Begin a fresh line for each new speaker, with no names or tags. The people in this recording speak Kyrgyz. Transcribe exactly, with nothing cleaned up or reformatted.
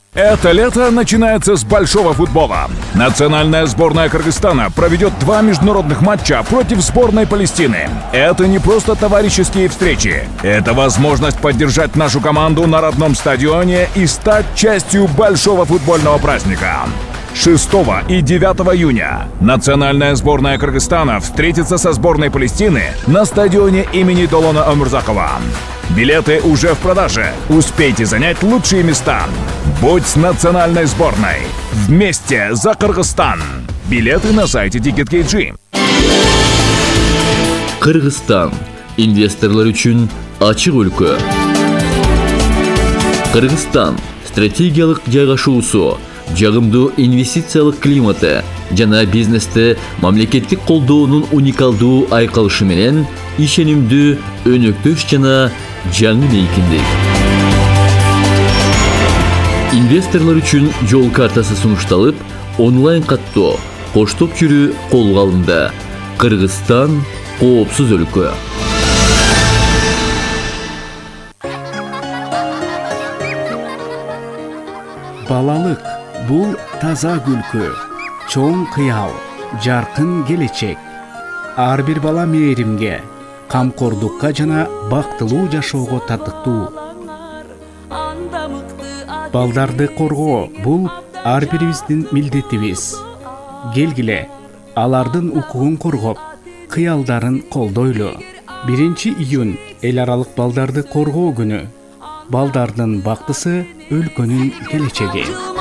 Это лето начинается с большого футбола. Национальная сборная Кыргызстана проведет два международных матча против сборной Палестины. Это не просто товарищеские встречи. Это возможность поддержать нашу команду на родном стадионе и стать частью большого футбольного праздника. шестого и девятого июня национальная сборная Кыргызстана встретится со сборной Палестины на стадионе имени Долона Омурзакова. Билеты уже в продаже. Успейте занять лучшие места. Будь с национальной сборной. Вместе за Кыргызстан. Билеты на сайте Ticket.kg.
Кыргызстан. Инвесторлар үчүн ачык өлкө. Кыргызстан стратегиялык жайгашуусу, жагымдуу инвестициялык климаты жана бизнесте мамлекеттик колдоонун уникалдуу айкалышы менен ишенимдүү өнөктөш жана жаңы мейкиндик. Инвесторлор үчүн жол картасы сунушталып, онлайн каттоо, коштоп жүрүү колго алынды. Кыргызстан коопсуз өлкө.
Балалык бул таза күлкү, чоң кыял, жаркын келечек. Ар бир бала мээримге, камкордукка жана бактылуу жашоого татыктуу. Балдарды коргоо бул ар бирибиздин милдетибиз. Келгиле, алардын укугун коргоп, кыялдарын колдойлу. биринчи июнь эл аралык балдарды коргоо күнү. Балдардын бактысы өлкөнүн келечеги.